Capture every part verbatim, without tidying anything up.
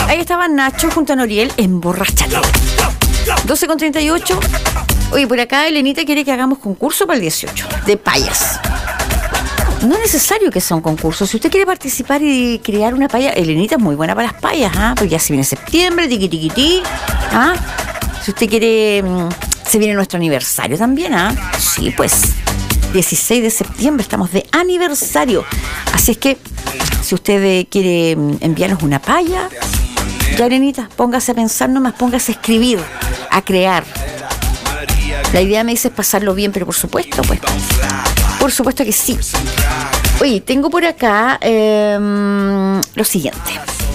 Ahí estaba Nacho junto a Noriel, emborrachado. doce con treinta y ocho. Oye, por acá Elenita quiere que hagamos concurso para el dieciocho, de payas. No es necesario que sea un concurso. Si usted quiere participar y crear una paya, Elenita es muy buena para las payas, ¿ah? Porque ya se viene septiembre, tiqui tiqui tiqui, ¿ah? Si usted quiere, se viene nuestro aniversario también, ¿ah? Sí, pues, dieciséis de septiembre, estamos de aniversario. Así es que, si usted quiere enviarnos una paya, ya, Elenita, póngase a pensar nomás, póngase a escribir, a crear. La idea, me dice, es pasarlo bien, pero por supuesto, pues, por supuesto que sí. Oye, tengo por acá eh, lo siguiente.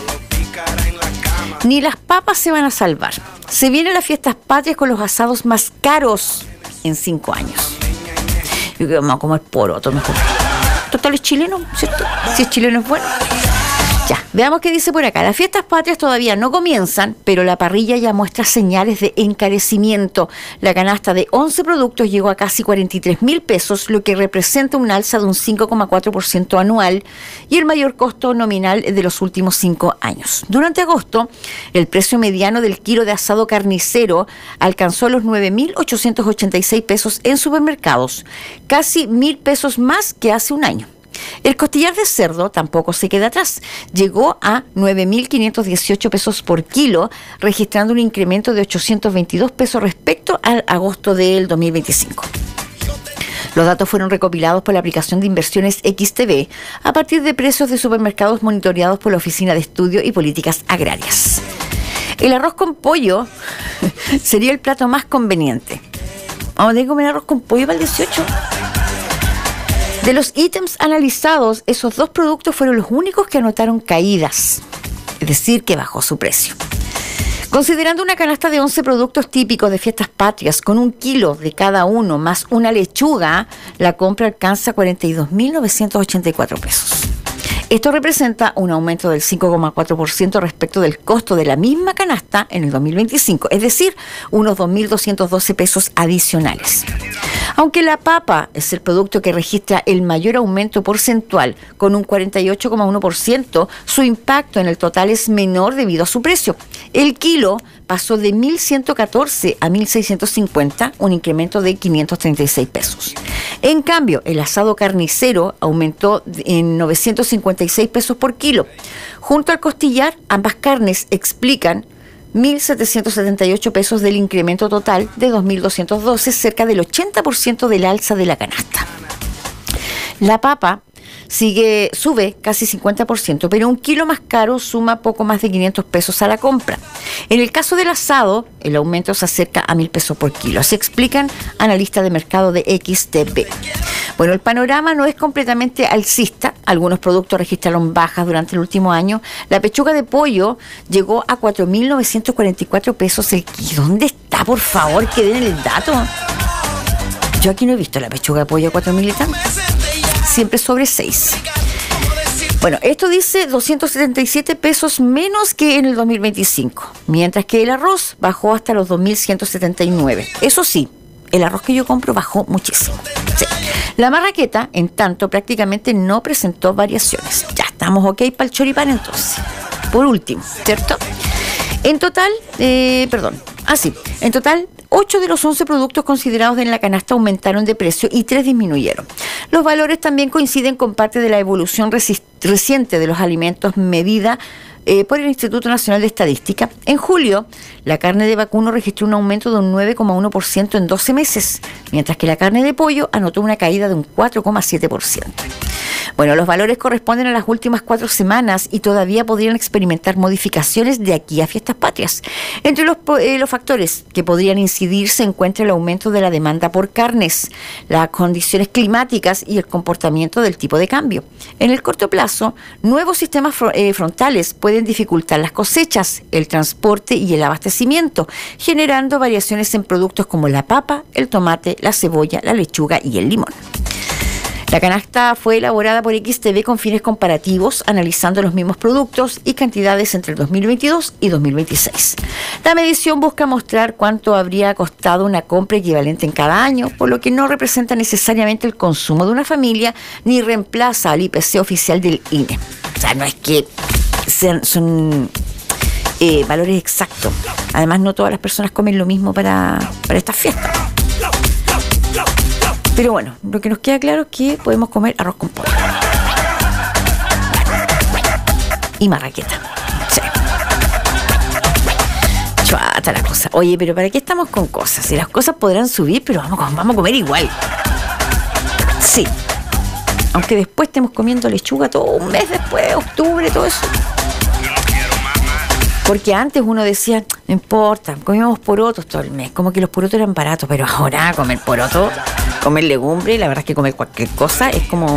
Ni las papas se van a salvar. Se vienen las fiestas patrias con los asados más caros en cinco años. Yo creo que vamos a comer poroto mejor. Total es chileno, ¿cierto? Si es chileno es bueno. Ya, veamos qué dice por acá. Las fiestas patrias todavía no comienzan, pero la parrilla ya muestra señales de encarecimiento. La canasta de once productos llegó a casi cuarenta y tres mil pesos, lo que representa un alza de un cinco coma cuatro por ciento anual y el mayor costo nominal de los últimos cinco años. Durante agosto, el precio mediano del kilo de asado carnicero alcanzó los nueve mil ochocientos ochenta y seis pesos en supermercados, casi mil pesos más que hace un año. El costillar de cerdo tampoco se queda atrás. Llegó a nueve mil quinientos dieciocho pesos por kilo, registrando un incremento de ochocientos veintidós pesos respecto al agosto del dos mil veinticinco. Los datos fueron recopilados por la aplicación de inversiones X T V a partir de precios de supermercados monitoreados por la Oficina de Estudio y Políticas Agrarias. El arroz con pollo sería el plato más conveniente. Vamos a tener que comer arroz con pollo para el dieciocho. De los ítems analizados, esos dos productos fueron los únicos que anotaron caídas, es decir, que bajó su precio. Considerando una canasta de once productos típicos de fiestas patrias con un kilo de cada uno más una lechuga, la compra alcanza cuarenta y dos mil novecientos ochenta y cuatro pesos. Esto representa un aumento del cinco coma cuatro por ciento respecto del costo de la misma canasta en el dos mil veinticinco, es decir, unos dos mil doscientos doce pesos adicionales. Aunque la papa es el producto que registra el mayor aumento porcentual, con un cuarenta y ocho coma uno por ciento, su impacto en el total es menor debido a su precio. El kilo pasó de mil ciento catorce a mil seiscientos cincuenta, un incremento de quinientos treinta y seis pesos. En cambio, el asado carnicero aumentó en novecientos cincuenta y seis pesos por kilo. Junto al costillar, ambas carnes explican mil setecientos setenta y ocho pesos del incremento total de dos mil doscientos doce, cerca del ochenta por ciento del alza de la canasta. La papa sigue, sube casi cincuenta por ciento, pero un kilo más caro suma poco más de quinientos pesos a la compra. En el caso del asado, el aumento se acerca a mil pesos por kilo. Así explican analistas de mercado de X T V. Bueno, el panorama no es completamente alcista. Algunos productos registraron bajas durante el último año. La pechuga de pollo llegó a cuatro mil novecientos cuarenta y cuatro pesos el kilo. ¿Dónde está, por favor, que den el dato? Yo aquí no he visto la pechuga de pollo a cuatro mil y tanto. Siempre sobre seis. Bueno, esto dice doscientos setenta y siete pesos menos que en el dos mil veinticinco, mientras que el arroz bajó hasta los dos mil ciento setenta y nueve. Eso sí, el arroz que yo compro bajó muchísimo. Sí. La marraqueta, en tanto, prácticamente no presentó variaciones. Ya estamos ok para el choripán entonces. Por último, ¿cierto? En total, eh, perdón, así, ah, en total, ocho de los once productos considerados en la canasta aumentaron de precio y tres disminuyeron. Los valores también coinciden con parte de la evolución reciente de los alimentos medida eh, por el Instituto Nacional de Estadística. En julio, la carne de vacuno registró un aumento de un nueve coma uno por ciento en doce meses, mientras que la carne de pollo anotó una caída de un cuatro coma siete por ciento. Bueno, los valores corresponden a las últimas cuatro semanas y todavía podrían experimentar modificaciones de aquí a fiestas patrias. Entre los, eh, los factores que podrían incidir se encuentra el aumento de la demanda por carnes, las condiciones climáticas y el comportamiento del tipo de cambio. En el corto plazo, nuevos sistemas fr- eh, frontales pueden dificultar las cosechas, el transporte y el abastecimiento, generando variaciones en productos como la papa, el tomate, la cebolla, la lechuga y el limón. La canasta fue elaborada por X T V con fines comparativos, analizando los mismos productos y cantidades entre el dos mil veintidós y dos mil veintiséis. La medición busca mostrar cuánto habría costado una compra equivalente en cada año, por lo que no representa necesariamente el consumo de una familia ni reemplaza al I P C oficial del I N E. O sea, no es que sean, son eh, valores exactos. Además, no todas las personas comen lo mismo para, para estas fiestas. Pero bueno, lo que nos queda claro es que podemos comer arroz con pollo. Y marraqueta. Sí. Chuata la cosa. Oye, pero ¿para qué estamos con cosas? Si las cosas podrán subir, pero vamos, vamos a comer igual. Sí. Aunque después estemos comiendo lechuga todo un mes después, octubre, todo eso. Porque antes uno decía, no importa, comíamos porotos todo el mes, como que los porotos eran baratos, pero ahora comer poroto, comer legumbre, la verdad es que comer cualquier cosa es como...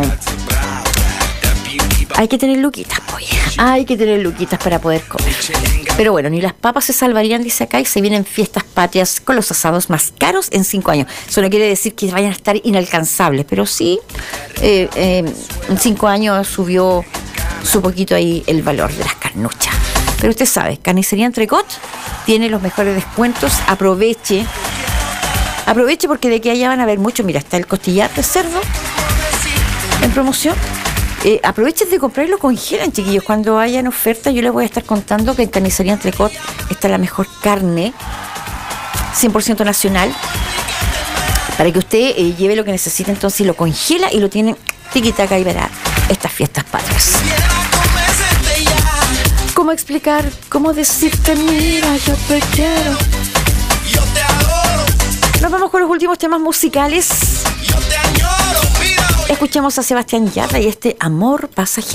Hay que tener luquitas, oye, hay que tener luquitas para poder comer. Pero bueno, ni las papas se salvarían, dice acá, y se vienen fiestas patrias con los asados más caros en cinco años. Eso no quiere decir que vayan a estar inalcanzables, pero sí, eh, eh, en cinco años subió su poquito ahí el valor de las carnuchas. Pero usted sabe, Carnicería Entrecot tiene los mejores descuentos. Aproveche. Aproveche porque de aquí allá van a ver mucho. Mira, está el costillar de cerdo en promoción. Eh, aprovechen de comprar y lo congelan, chiquillos. Cuando hayan ofertas, yo les voy a estar contando que en Carnicería Entrecot está la mejor carne, cien por ciento nacional, para que usted eh, lleve lo que necesite. Entonces lo congela y lo tienen tiquitaca y verá estas fiestas patrias. ¿Cómo explicar? ¿Cómo decirte, mira, yo te quiero? Yo te adoro. Nos vamos con los últimos temas musicales. Yo te añoro, mira. Escuchamos a Sebastián Yatra y este Amor Pasajero.